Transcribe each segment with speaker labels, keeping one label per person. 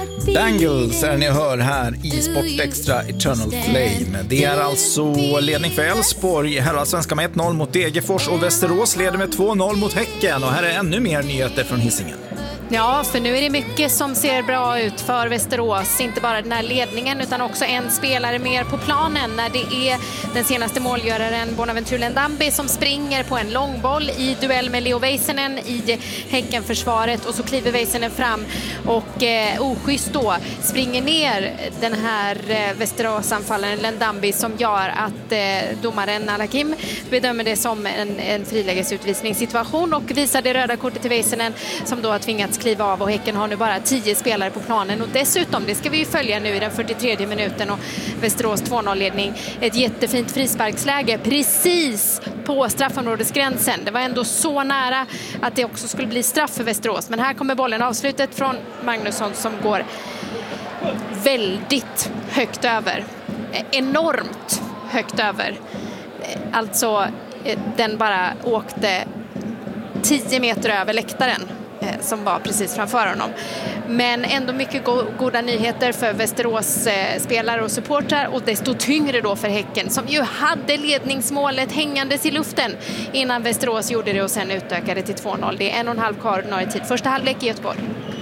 Speaker 1: Dangles är ni hör här i Sportextra Eternal Flame. Det är alltså ledning för Elfsborg. Här har svenska med 1-0 mot Degerfors och Västerås leder med 2-0 mot Häcken. Och här är ännu mer nyheter från Hisingen.
Speaker 2: Ja, för nu är det mycket som ser bra ut för Västerås. Inte bara den här ledningen utan också en spelare mer på planen när det är den senaste målgöraren Bonaventure Ndambi som springer på en långboll i duell med Leo Väisänen i Häckenförsvaret och så kliver Väisänen fram och oschysst då springer ner den här Västerås-anfallaren Ndambi som gör att domaren Al-Hakim bedömer det som en frilägesutvisningssituation och visar det röda kortet till Väisänen som då har tvingats kliva av och Häcken har nu bara 10 spelare på planen och dessutom, det ska vi ju följa nu i den 43:e minuten och Västerås 2-0-ledning, ett jättefint frisparksläge precis på straffområdesgränsen. Det var ändå så nära att det också skulle bli straff för Västerås, men här kommer bollen avslutet från Magnusson som går väldigt högt över, enormt högt över, alltså den bara åkte 10 meter över läktaren som var precis framför honom. Men ändå mycket goda nyheter för Västerås spelare och supportrar och desto tyngre då för Häcken som ju hade ledningsmålet hängandes i luften innan Västerås gjorde det och sen utökade till 2-0. Det är 1,5 kvar ordinarie tid. Första halvlek i Göteborg.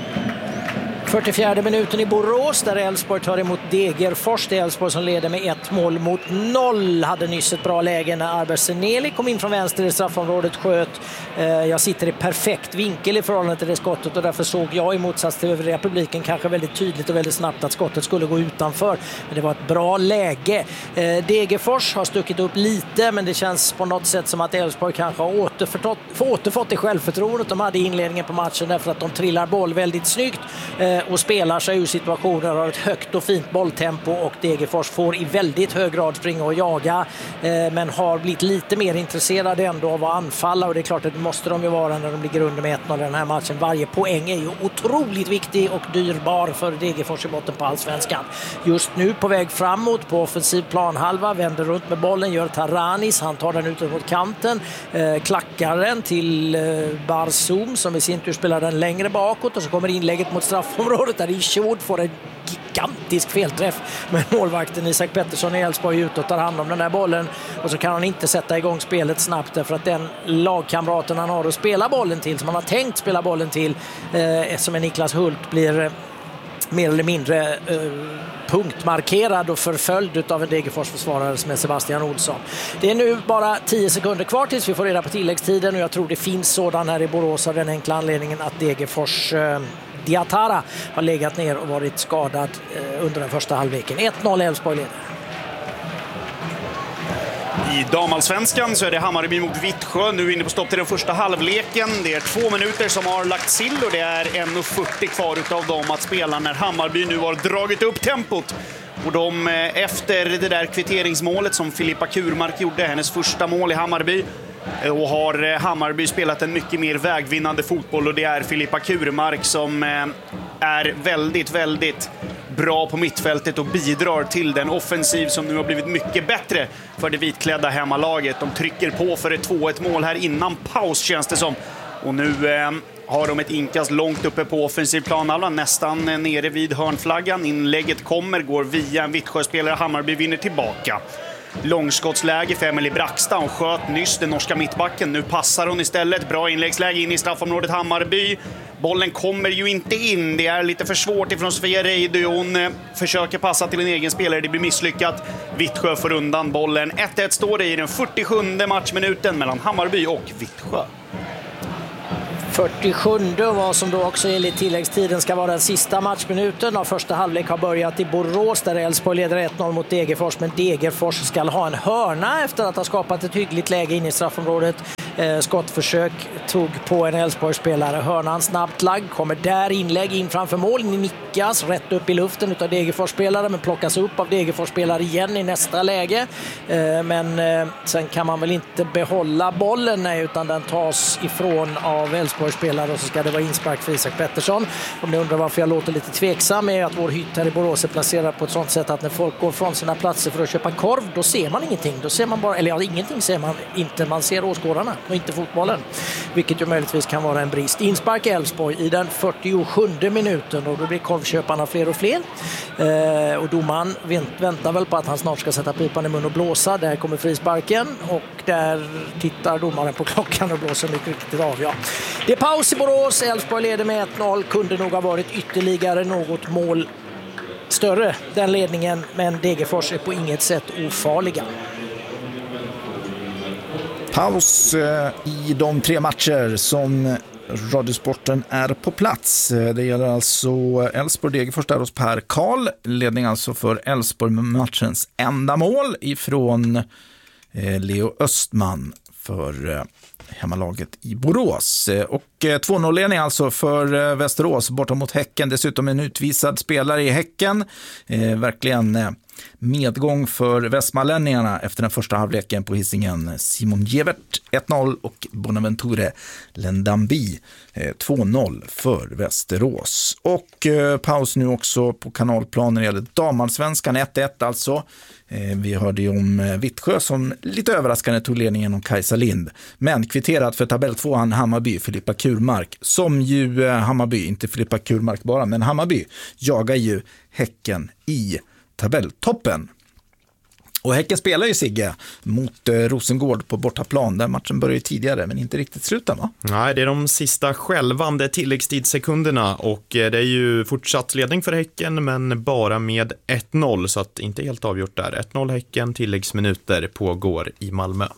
Speaker 3: 44 minuten i Borås där Elfsborg tar emot Degerfors. Det är Elfsborg som leder med 1-0 hade nyss ett bra läge när Arberseneli kom in från vänster i straffområdet, sköt. Jag sitter i perfekt vinkel i förhållande till det skottet och därför såg jag i motsats till övriga publiken kanske väldigt tydligt och väldigt snabbt att skottet skulle gå utanför. Men det var ett bra läge. Degerfors har stuckit upp lite men det känns på något sätt som att Elfsborg kanske har återfått det självförtroendet de hade i inledningen på matchen därför att de trillar boll väldigt snyggt och spelar sig ur situationer, har ett högt och fint bolltempo och Degerfors får i väldigt hög grad springa och jaga men har blivit lite mer intresserade ändå av att anfalla och det är klart att det måste de ju vara när de ligger under med 1-0 i den här matchen. Varje poäng är ju otroligt viktig och dyrbar för Degerfors i botten på allsvenskan. Just nu på väg framåt på offensiv planhalva, vänder runt med bollen, gör Taranis, han tar den ut mot kanten, klackar den till Barzoum som i sin tur spelar den längre bakåt och så kommer inlägget mot straffområdet där Isherwood får en gigantisk felträff med målvakten Isak Pettersson i Elfsborg ut och tar hand om den där bollen och så kan han inte sätta igång spelet snabbt därför att den lagkamraten han har att spela bollen till, som han har tänkt spela bollen till som är Niklas Hult, blir mer eller mindre punktmarkerad och förföljd av en Degerfors-försvarare som är Sebastian Olsson. Det är nu bara 10 sekunder kvar tills vi får reda på tilläggstiden och jag tror det finns sådan här i Borås av den enkla anledningen att Degerfors Diatara har legat ner och varit skadad under den första halvleken. 1-0 Elfsborg leder.
Speaker 4: I damallsvenskan så är det Hammarby mot Vittsjö. Nu inne på stopp till den första halvleken. Det är 2 minuter som har lagt sill och det är 1:40 kvar utav dem att spela när Hammarby nu har dragit upp tempot. Och de efter det där kvitteringsmålet som Filippa Kurmark gjorde, hennes första mål i Hammarby, och har Hammarby spelat en mycket mer vägvinnande fotboll och det är Filippa Kurmark som är väldigt, väldigt bra på mittfältet och bidrar till den offensiv som nu har blivit mycket bättre för det vitklädda hemmalaget. De trycker på för ett 2-1 mål här innan paus känns det som. Och nu har de ett inkast långt uppe på offensiv planhalva, nästan nere vid hörnflaggan. Inlägget går via en Vittsjö-spelare. Hammarby vinner tillbaka. Långskottsläge för Emily Braxta. Hon sköt nyss den norska mittbacken. Nu passar hon istället. Bra inläggsläge in i straffområdet Hammarby. Bollen kommer ju inte in. Det är lite för svårt ifrån Sofia Reidy. Hon försöker passa till en egen spelare. Det blir misslyckat. Vittsjö får undan bollen. 1-1 står det i den 47:e matchminuten mellan Hammarby och Vittsjö.
Speaker 3: 47 vad som då också enligt tilläggstiden ska vara den sista matchminuten av första halvlek har börjat i Borås där Elfsborg leder 1-0 mot Degerfors, men Degerfors ska ha en hörna efter att ha skapat ett hyggligt läge in i straffområdet. Skottförsök tog på en Elfsborg-spelare. Hörnan snabbt lagd, kommer där inlägg in framför mål, nickas rätt upp i luften utav Degerfors-spelare men plockas upp av Degerfors-spelare igen i nästa läge. Men sen kan man väl inte behålla bollen utan den tas ifrån av Elfsborg Elfsborg-spelare och så ska det vara inspark för Isak Pettersson. Om ni undrar varför jag låter lite tveksam är att vår hytt här i Borås är placerad på ett sånt sätt att när folk går från sina platser för att köpa korv, då ser man ingenting. Då ser man bara, eller ja, ingenting ser man inte. Man ser åskådarna och inte fotbollen. Vilket ju möjligtvis kan vara en brist. Inspark Elfsborg i den 47:e minuten och då blir korvköparna fler och fler. Och domaren väntar väl på att han snart ska sätta pipan i mun och blåsa. Där kommer frisparken och där tittar domaren på klockan och blåser mycket riktigt av. Ja. Det är paus i Borås. Elfsborg leder med 1-0. Kunde nog ha varit ytterligare något mål större, den ledningen. Men Degerfors är på inget sätt ofarliga.
Speaker 1: Paus i de 3 matcher som Radiosporten är på plats. Det gäller alltså Elfsborg-Degerfors där hos Per Karl. Ledning alltså för Elfsborg med matchens enda mål ifrån Leo Östman för hemmalaget i Borås. Och 2-0-ledning alltså för Västerås borta mot Häcken. Dessutom en utvisad spelare i Häcken. Verkligen medgång för västmanlänningarna efter den första halvleken på Hisingen. Simon Gevert 1-0 och Bonaventure Lendambi 2-0 för Västerås. Och paus nu också på kanalplanen när det gäller damallsvenskan 1-1 alltså. Vi hörde ju om Vittsjö som lite överraskande tog ledningen om Kajsa Lind. Men kvitterat för tabelltvåan Hammarby, Filippa Kurmark. Som ju Hammarby, inte Filippa Kurmark bara, men Hammarby jagar ju Häcken i tabelltoppen. Och Häcken spelar ju, Sigge, mot Rosengård på bortaplan. Där matchen börjar ju tidigare men inte riktigt slutar, va?
Speaker 5: Nej, det är de sista skälvande tilläggstidssekunderna och det är ju fortsatt ledning för Häcken men bara med 1-0 så att inte helt avgjort där. 1-0 Häcken, tilläggsminuter pågår i Malmö.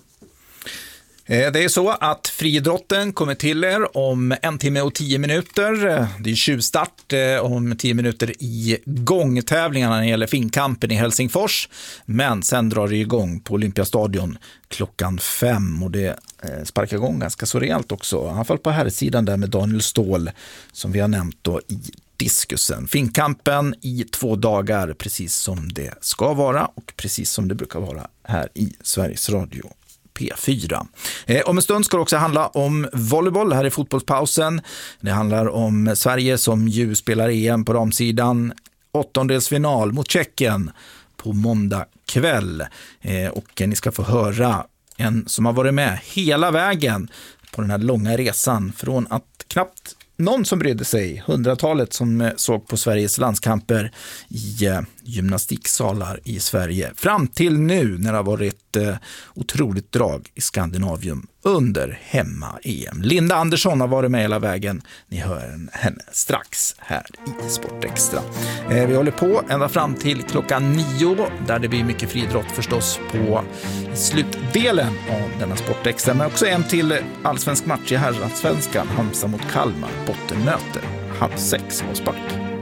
Speaker 1: Det är så att friidrotten kommer till er om 1 timme och 10 minuter. Det är tjuvstart om 10 minuter i gångtävlingarna när det gäller finkampen i Helsingfors. Men sen drar det igång på Olympiastadion klockan 5 och det sparkar igång ganska så rejält också. I alla fall på här sidan där med Daniel Ståhl som vi har nämnt då i diskusen. Finkampen i 2 dagar precis som det ska vara och precis som det brukar vara här i Sveriges Radio. P4. Om en stund ska det också handla om volleyboll här i fotbollspausen. Det handlar om Sverige som ju spelar EM på damsidan. 8-delsfinal mot Tjeckien på måndag kväll. Och ni ska få höra en som har varit med hela vägen på den här långa resan från att knappt någon som brydde sig, 100-talet som såg på Sveriges landskamper i gymnastiksalar i Sverige. Fram till nu när det har varit otroligt drag i Skandinavium under hemma-EM. Linda Andersson har varit med hela vägen. Ni hör henne strax här i Sportextra. Vi håller på ända fram till klockan 9 där det blir mycket friidrott förstås på slutdelen av denna Sportextra. Men också en till allsvensk match i herrallsvenskan. Halmstad mot Kalmar, bottenmöte. 5:30 avspark.